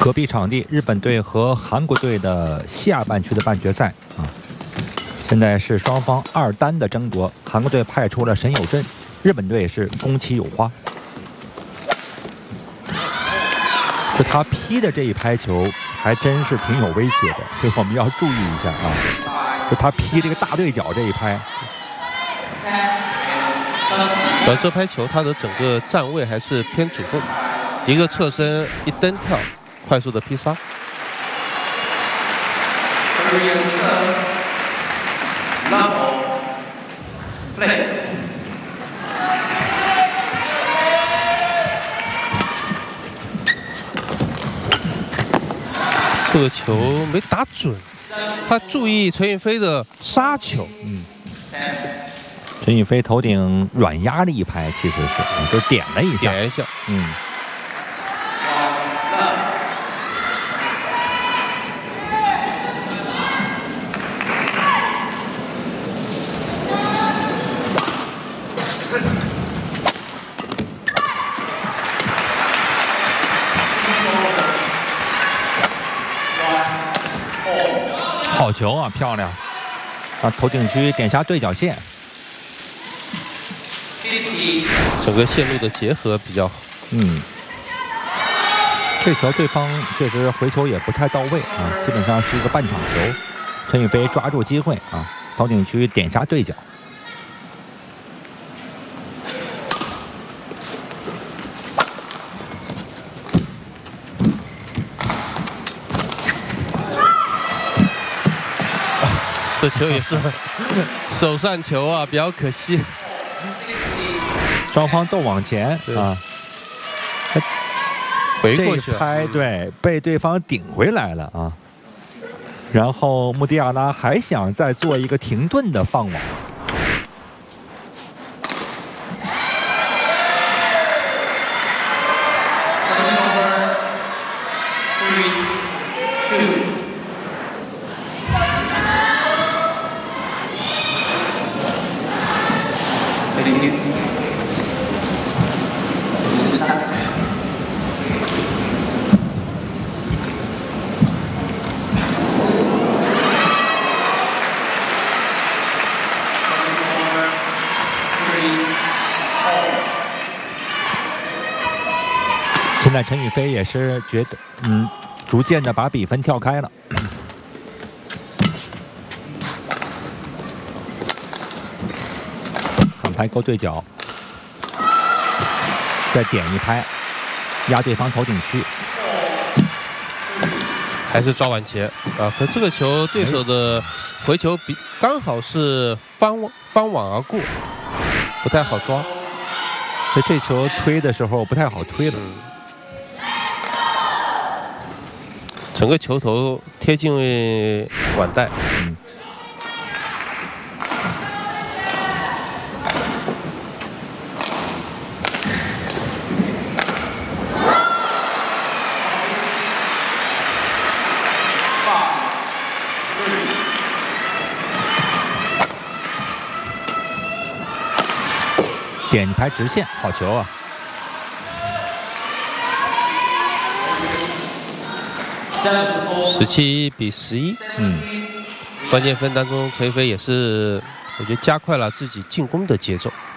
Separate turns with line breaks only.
隔壁场地日本队和韩国队的下半区的半决赛啊，现在是双方2单的争夺。韩国队派出了沈有镇，日本队是宫崎有花。就他劈的这一拍球还真是挺有威胁的，所以我们要注意一下啊。就他劈这个大对角这一拍，
而这拍球他的整个站位还是偏主动，一个侧身一蹬跳，快速的劈杀。这个球没打准，他注意陈雨菲的杀球。
陈雨菲头顶软压了一拍，其实是就点了一下，
点一下。
好球啊，漂亮！啊，头顶区点下对角线，
整个线路的结合比较好。
这球对方确实回球也不太到位啊，基本上是一个半场球。陈雨菲抓住机会啊，头顶区点下对角。
这球也是手上球啊，比较可惜。
双方都往前啊，
回过去
这一拍对被对方顶回来了啊。然后穆迪亚拉还想再做一个停顿的放网。现在陈雨菲也是觉得，逐渐的把比分跳开了。反拍勾对角，再点一拍，压对方头顶区，
还是抓完截啊！可这个球对手的回球刚好是翻网而过，不太好抓。
所以这球推的时候不太好推了。
整个球头贴近管带。
点一拍直线，好球啊
！17比11，关键分当中，陈雨菲也是，我觉得加快了自己进攻的节奏。